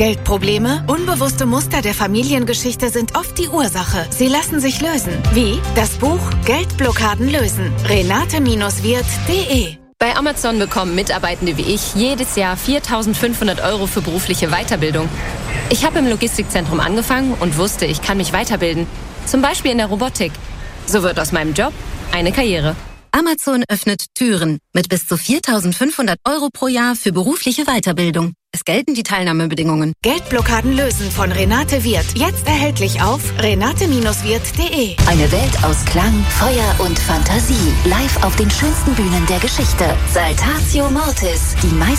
Geldprobleme? Unbewusste Muster der Familiengeschichte sind oft die Ursache. Sie lassen sich lösen. Wie? Das Buch Geldblockaden lösen. Renate-Wirth.de. Bei Amazon bekommen Mitarbeitende wie ich jedes Jahr 4.500 € für berufliche Weiterbildung. Ich habe im Logistikzentrum angefangen und wusste, ich kann mich weiterbilden. Zum Beispiel in der Robotik. So wird aus meinem Job eine Karriere. Amazon öffnet Türen mit bis zu 4.500 € pro Jahr für berufliche Weiterbildung. Es gelten die Teilnahmebedingungen. Geldblockaden lösen von Renate Wirth. Jetzt erhältlich auf Renate-Wirth.de. Eine Welt aus Klang, Feuer und Fantasie. Live auf den schönsten Bühnen der Geschichte. Saltatio Mortis. Die meisten